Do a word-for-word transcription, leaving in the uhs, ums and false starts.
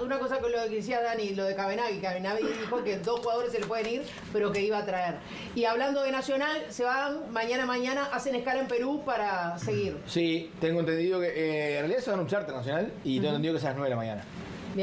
una cosa con lo que decía Dani, lo de Cabenagui. Cabenagui dijo que dos jugadores se le pueden ir, pero que iba a traer. Y hablando de Nacional, se van mañana, mañana, hacen escala en Perú para seguir. Sí, tengo entendido que eh, en realidad se van a un charter nacional y tengo uh-huh. entendido que es a las nueve de la mañana.